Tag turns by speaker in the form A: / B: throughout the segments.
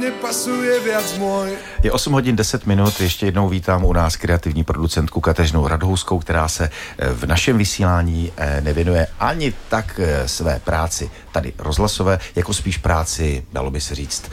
A: mne pasuje viac môj.
B: Je 8 hodin 10 minut, ještě jednou vítám u nás kreativní producentku Kateřinu Radhouskou, která se v našem vysílání nevěnuje ani tak své práci tady rozhlasové, jako spíš práci, dalo by se říct,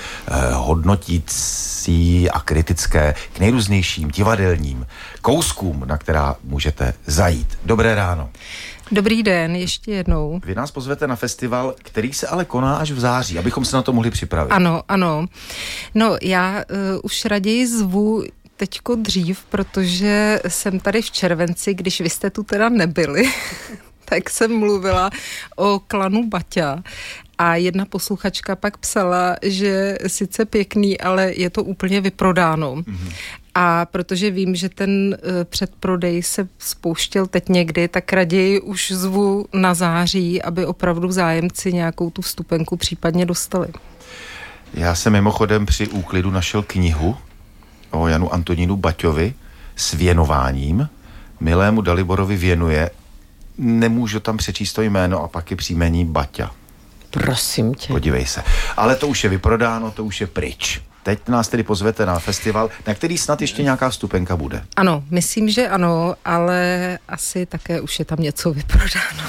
B: hodnotící a kritické k nejrůznějším divadelním kouskům, na která můžete zajít. Dobré ráno.
C: Dobrý den, ještě jednou.
B: Vy nás pozvete na festival, který se ale koná až v září, abychom se na to mohli připravit.
C: Ano. No, já už raději zvu teďko dřív, protože jsem tady v červenci, když vy jste tu teda nebyli, tak jsem mluvila o klanu Baťa. A jedna posluchačka pak psala, že sice pěkný, ale je to úplně vyprodáno. Mm-hmm. A protože vím, že ten předprodej se spouštěl teď někdy, tak raději už zvu na září, aby opravdu zájemci nějakou tu vstupenku případně dostali.
B: Já jsem mimochodem při úklidu našel knihu o Janu Antonínu Baťovi s věnováním. Milému Daliborovi věnuje. Nemůžu tam přečíst to jméno a pak je příjmení Baťa.
D: Prosím tě.
B: Podívej se. Ale to už je vyprodáno, to už je pryč. Teď nás tedy pozvete na festival, na který snad ještě nějaká vstupenka bude.
C: Ano, myslím, že ano, ale asi také už je tam něco vyprodáno.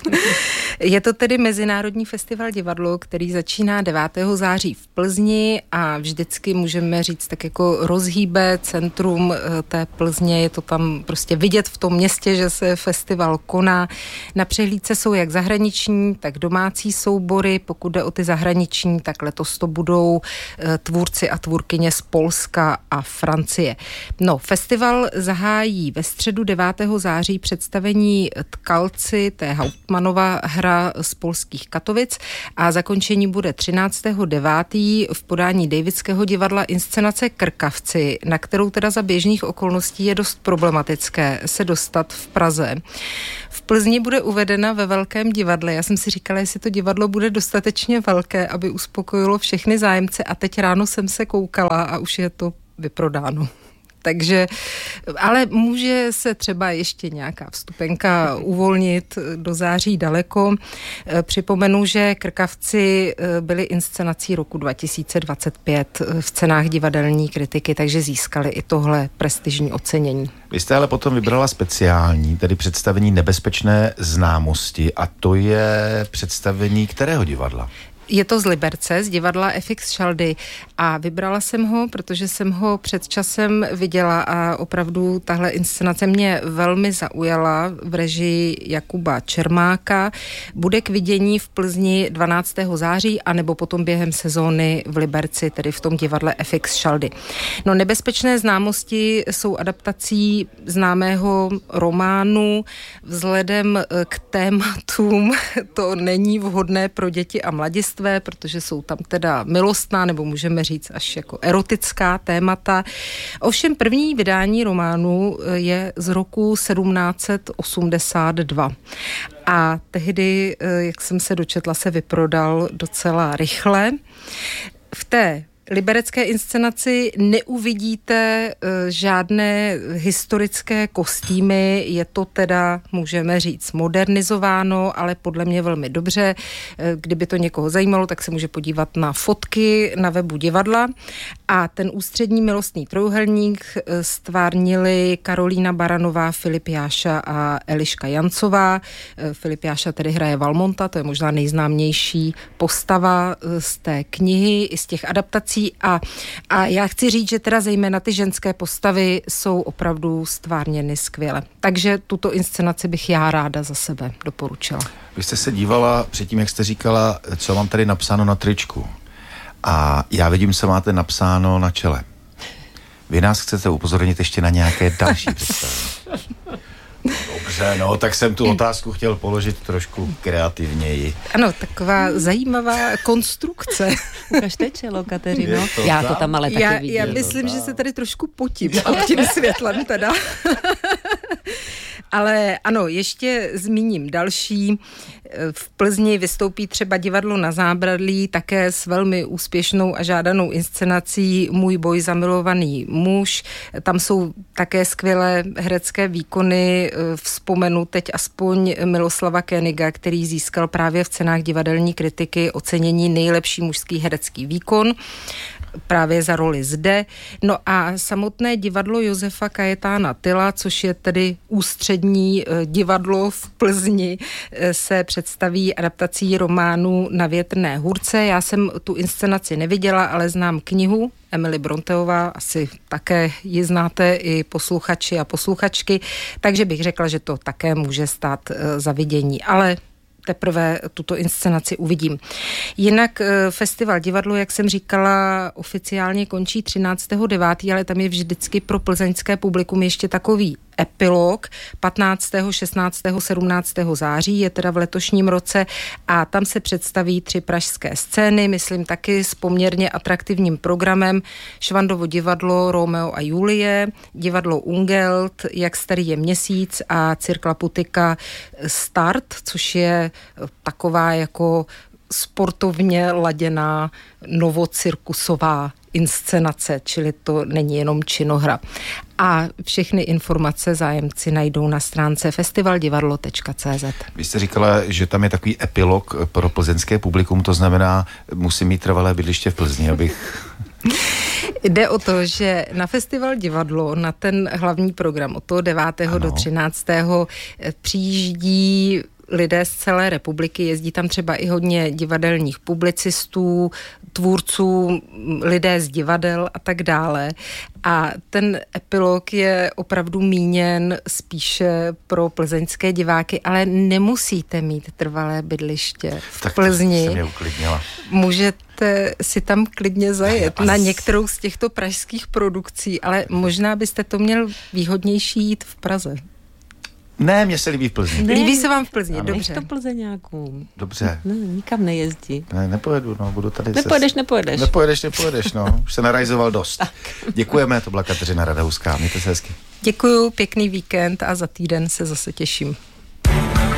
C: Je to tedy Mezinárodní festival divadlo, který začíná 9. září v Plzni a vždycky můžeme říct tak jako rozhýbe centrum té Plzně. Je to tam prostě vidět v tom městě, že se festival koná. Na přehlídce jsou jak zahraniční, tak domácí soubory. Pokud jde o ty zahraniční, tak letos to budou tvůrci a tvůrkyně z Polska a Francie. No, festival zahájí ve středu 9. září představení Tkalci, to je Hauptmannova hra z polských Katovic a zakončení bude 13.9. v podání Davidského divadla inscenace Krkavci, na kterou teda za běžných okolností je dost problematické se dostat v Praze. V Plzni bude uvedena ve Velkém divadle. Já jsem si říkala, jestli to divadlo bude dostatečně velké, aby uspokojilo všechny zájemce a teď ráno jsem se koukala a už je to vyprodáno. Takže, ale může se třeba ještě nějaká vstupenka uvolnit do září daleko. Připomenu, že Krkavci byli inscenací roku 2025 v cenách divadelní kritiky, takže získali i tohle prestižní ocenění.
B: Vy jste ale potom vybrala speciální, tedy představení Nebezpečné známosti a to je představení kterého divadla?
C: Je to z Liberce, z divadla FX Šaldy a vybrala jsem ho, protože jsem ho před časem viděla a opravdu tahle inscenace mě velmi zaujala v režii Jakuba Čermáka. Bude k vidění v Plzni 12. září anebo potom během sezóny v Liberci, tedy v tom divadle FX Šaldy. No, Nebezpečné známosti jsou adaptací známého románu. Vzhledem k tématům to není vhodné pro děti a mladistvé, protože jsou tam teda milostná, nebo můžeme říct až jako erotická témata. Ovšem první vydání románu je z roku 1782. A tehdy, jak jsem se dočetla, se vyprodal docela rychle. V té liberecké inscenaci neuvidíte žádné historické kostýmy, je to teda, můžeme říct, modernizováno, ale podle mě velmi dobře. Kdyby to někoho zajímalo, tak se může podívat na fotky na webu divadla. A ten ústřední milostný trojúhelník stvárnili Karolína Baranová, Filip Jáša a Eliška Jancová. Filip Jáša tedy hraje Valmonta, to je možná nejznámější postava z té knihy i z těch adaptací. A já chci říct, že teda zejména ty ženské postavy jsou opravdu stvárněny skvěle. Takže tuto inscenaci bych já ráda za sebe doporučila.
B: Vy jste se dívala předtím, jak jste říkala, co mám tady napsáno na tričku. A já vidím, co máte napsáno na čele. Vy nás chcete upozornit ještě na nějaké další představy. Dobře, no, tak jsem tu otázku chtěl položit trošku kreativněji.
C: Ano, taková zajímavá konstrukce.
D: Ukažte čelo, Kateřino. Já to tam ale taky vidím.
C: Já myslím, že se tady trošku potím pod tím světlem teda. Ale ano, ještě zmíním další. V Plzni vystoupí třeba divadlo Na zábradlí, také s velmi úspěšnou a žádanou inscenací Můj boj zamilovaný muž. Tam jsou také skvělé herecké výkony. Vzpomenu teď aspoň Miloslava Koeniga, který získal právě v cenách divadelní kritiky ocenění nejlepší mužský herecký výkon. právě za roli zde. No a samotné divadlo Josefa Kajetána Tyla, což je tedy ústřední divadlo v Plzni, se představí adaptací románu Na větrné hůrce. Já jsem tu inscenaci neviděla, ale znám knihu Emily Bronteová, asi také ji znáte i posluchači a posluchačky, takže bych řekla, že to také může stát za vidění, ale teprve tuto inscenaci uvidím. Jinak festival divadlo, jak jsem říkala, oficiálně končí 13.9., ale tam je vždycky pro plzeňské publikum ještě takový epilog 15., 16., 17. září, je teda v letošním roce a tam se představí 3 pražské scény, myslím taky s poměrně atraktivním programem: Švandovo divadlo Romeo a Julie, divadlo Ungelt, Jak starý je měsíc a Cirkla Putika Start, což je taková jako sportovně laděná novocirkusová inscenace, čili to není jenom činohra. A všechny informace zájemci najdou na stránce festivaldivadlo.cz.
B: Vy jste říkala, že tam je takový epilog pro plzeňské publikum, to znamená, musím mít trvalé bydliště v Plzni, abych...
C: Jde o to, že na festival divadlo, na ten hlavní program od toho 9. do 13. přijíždí lidé z celé republiky, jezdí tam třeba i hodně divadelních publicistů, tvůrců, lidé z divadel a tak dále. A ten epilog je opravdu míněn spíše pro plzeňské diváky, ale nemusíte mít trvalé bydliště v Plzni.
B: Tak mě uklidnila.
C: Můžete si tam klidně zajet na některou z těchto pražských produkcí, ale možná byste to měl výhodnější jít v Praze.
B: Ne, mně se líbí v Plzni.
C: Ne, líbí se vám v Plzni,
B: ano.
C: Dobře.
D: Nech to Plzeňákům.
B: Dobře.
D: Ne, nikam nejezdí.
B: Ne, nepojedu, budu tady...
D: Nepojedeš,
B: Už se narajzoval dost. Tak. Děkujeme, to byla Kateřina Radauská. Mějte se hezky.
C: Děkuju, pěkný víkend a za týden se zase těším.